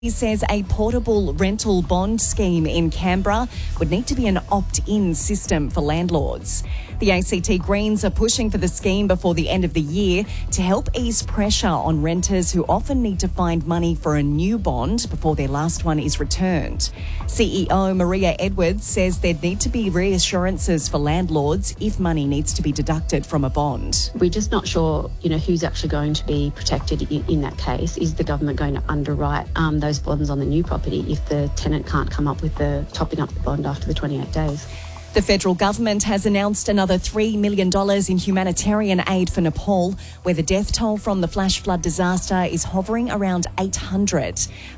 He says a portable rental bond scheme in Canberra would need to be an opt-in system for landlords. The ACT Greens are pushing for the scheme before the end of the year to help ease pressure on renters who often need to find money for a new bond before their last one is returned. CEO Maria Edwards says there'd need to be reassurances for landlords if money needs to be deducted from a bond. We're just not sure, who's actually going to be protected in that case. Is the government going to underwrite those bonds on the new property if the tenant can't come up with the topping up the bond after the 28 days? The federal government has announced another $3 million in humanitarian aid for Nepal, where the death toll from the flash flood disaster is hovering around 800.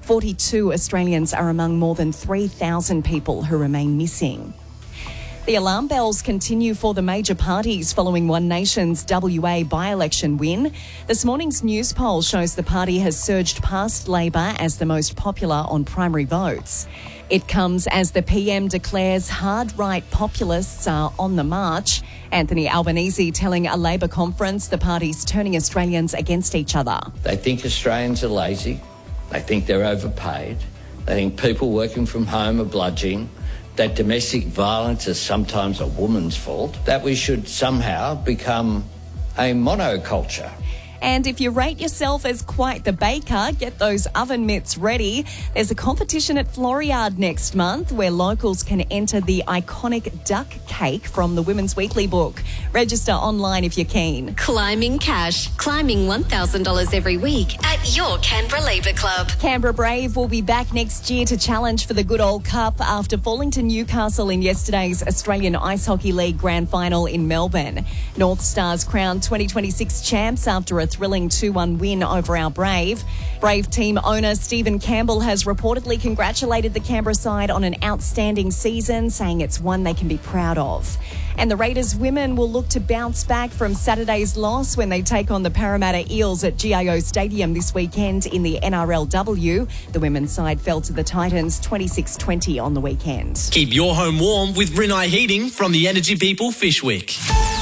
42 Australians are among more than 3,000 people who remain missing. The alarm bells continue for the major parties following One Nation's WA by-election win. This morning's news poll shows the party has surged past Labor as the most popular on primary votes. It comes as the PM declares hard-right populists are on the march. Anthony Albanese telling a Labor conference the party's turning Australians against each other. They think Australians are lazy. They think they're overpaid. They think people working from home are bludgeoning. That domestic violence is sometimes a woman's fault, that we should somehow become a monoculture. And if you rate yourself as quite the baker, get those oven mitts ready. There's a competition at Floriade next month where locals can enter the iconic duck cake from the Women's Weekly book. Register online if you're keen. Climbing cash. Climbing $1,000 every week at your Canberra Labour Club. Canberra Brave will be back next year to challenge for the good old cup after falling to Newcastle in yesterday's Australian Ice Hockey League Grand Final in Melbourne. North Stars crowned 2026 champs after a thrilling 2-1 win over our Brave. Brave team owner Stephen Campbell has reportedly congratulated the Canberra side on an outstanding season, saying it's one they can be proud of. And the Raiders women will look to bounce back from Saturday's loss when they take on the Parramatta Eels at GIO Stadium this weekend in the NRLW. The women's side fell to the Titans 26-20 on the weekend. Keep your home warm with Rinnai Heating from the Energy People Fishwick.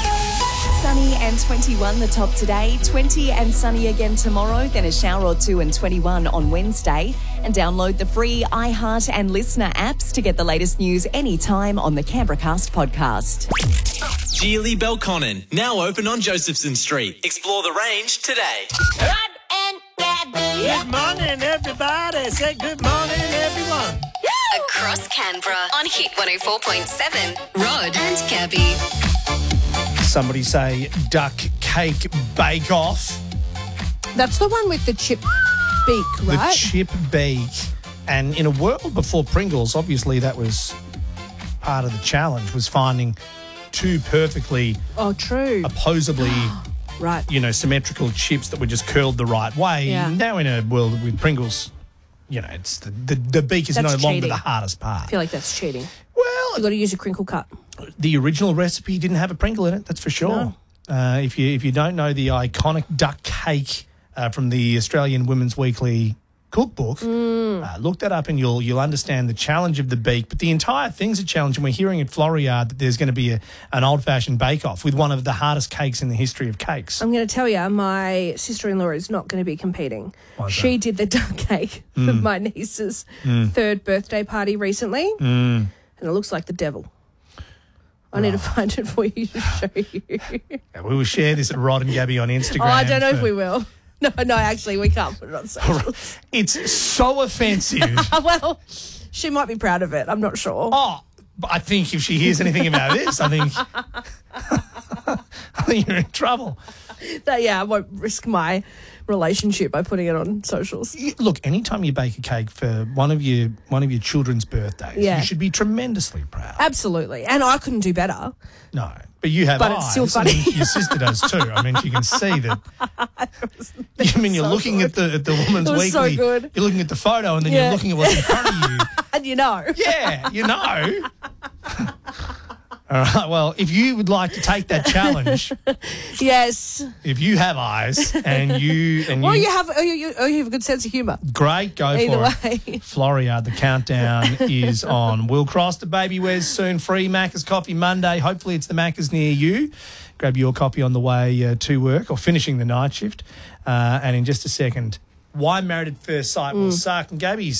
Sunny and 21 the top today, 20 and sunny again tomorrow, then a shower or two and 21 on Wednesday. And download the free iHeart and Listener apps to get the latest news anytime on the Canberra Cast podcast. Geely Belconnen, now open on Josephson Street. Explore the range today. Good morning, everybody. Say good morning, everyone. Across Canberra on Hit 104.7. Rod and Gabby. Somebody say duck cake bake-off. That's the one with the chip beak, right? The chip beak. And in a world before Pringles, obviously that was part of the challenge, was finding two perfectly opposably right. Symmetrical chips that were just curled the right way. Yeah. Now in a world with Pringles, it's the beak is That's no longer cheating. the hardest part. I feel like that's cheating. Well, You got to use a crinkle cut. the original recipe didn't have a Pringle in it, that's for sure. No. If you don't know the iconic duck cake from the Australian Women's Weekly cookbook, look that up and you'll understand the challenge of the beak. But the entire thing's a challenge, and we're hearing at Floriade that there's going to be an old-fashioned bake-off with one of the hardest cakes in the history of cakes. I'm going to tell you, my sister-in-law is not going to be competing. She did the duck cake for my niece's third birthday party recently, and it looks like the devil. I need to find it for you to show you. Yeah, we will share this at Rod and Gabby on Instagram. Oh, I don't know if we will. No, actually, we can't put it on socials. It's so offensive. Well, she might be proud of it. I'm not sure. Oh, but I think if she hears anything about this, I think you're in trouble. I won't risk my relationship by putting it on socials. Look, anytime you bake a cake for one of your children's birthdays, you should be tremendously proud. Absolutely. And I couldn't do better. No, but you have But eyes. it's still funny. I mean, your sister does too. I mean, she can see that. You're looking at the Woman's It was so Weekly. good. You're looking at the photo, and then you're looking at what's in front of you. And you know. Yeah, you know. All right, well, if you would like to take that challenge, Yes. if you have eyes and you You have a good sense of humour. great, go Either for way. it. Floriade, the countdown is on. We'll cross to Baby Wes soon. Free Macca's Coffee Monday. Hopefully it's the Macca's near you. Grab your copy on the way to work or finishing the night shift. And in just a second, Why Married at First Sight? Well, Sark and Gabby's